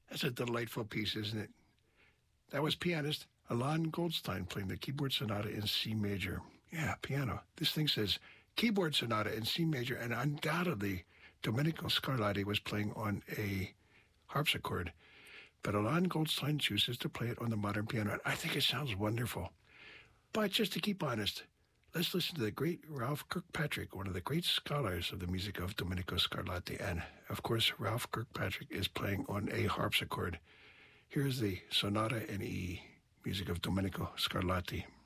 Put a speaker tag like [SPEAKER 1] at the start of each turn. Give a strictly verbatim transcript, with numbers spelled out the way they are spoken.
[SPEAKER 1] That's a delightful piece, isn't it? That was pianist Alon Goldstein playing the keyboard sonata in C major. Yeah, piano. This thing says keyboard sonata in C major, and undoubtedly Domenico Scarlatti was playing on a harpsichord. But Alon Goldstein chooses to play it on the modern piano, and I think it sounds wonderful. But just to keep honest, let's listen to the great Ralph Kirkpatrick, one of the great scholars of the music of Domenico Scarlatti. And, of course, Ralph Kirkpatrick is playing on a harpsichord. Here's the Sonata in E, music of Domenico Scarlatti.